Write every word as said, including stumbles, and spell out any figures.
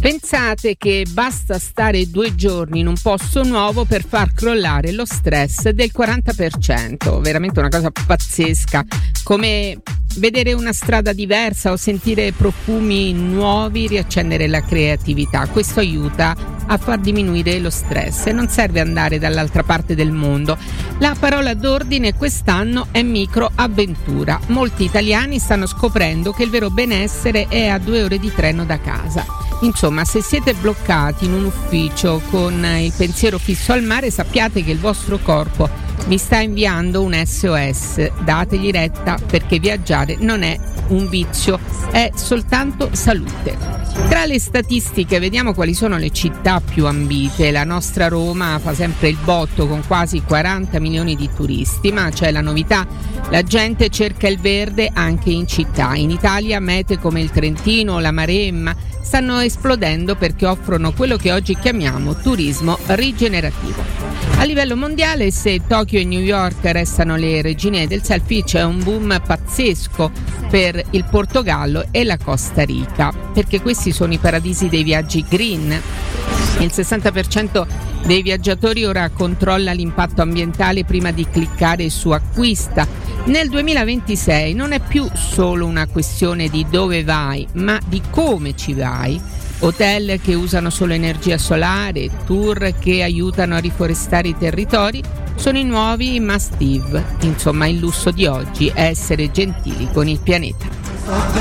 Pensate che basta stare due giorni in un posto nuovo per far crollare lo stress del quaranta per cento, veramente una cosa pazzesca, come vedere una strada diversa o sentire profumi nuovi, riaccendere la creatività. Questo aiuta a far diminuire lo stress e non serve andare dall'altra parte del mondo. La parola d'ordine quest'anno è microavventura. Molti italiani stanno scoprendo che il vero benessere è a due ore di treno da casa. Insomma, se siete bloccati in un ufficio con il pensiero fisso al mare, sappiate che il vostro corpo vi sta inviando un S O S. Dategli retta, perché viaggiare non è un vizio, è soltanto salute. Tra le statistiche vediamo quali sono le città più ambite. La nostra Roma fa sempre il botto con quasi quaranta milioni di turisti, ma c'è la novità: la gente cerca il verde anche in città. In Italia mete come il Trentino o la Maremma stanno esplodendo perché offrono quello che oggi chiamiamo turismo rigenerativo. A livello mondiale, se Tokyo e New York restano le regine del selfie, c'è un boom pazzesco per il Portogallo e la Costa Rica, perché questi sono i paradisi dei viaggi green. Il sessanta per cento dei viaggiatori ora controlla l'impatto ambientale prima di cliccare su acquista. Nel duemilaventisei non è più solo una questione di dove vai, ma di come ci vai. Hotel che usano solo energia solare, tour che aiutano a riforestare i territori, sono i nuovi must-have. Insomma, il lusso di oggi è essere gentili con il pianeta.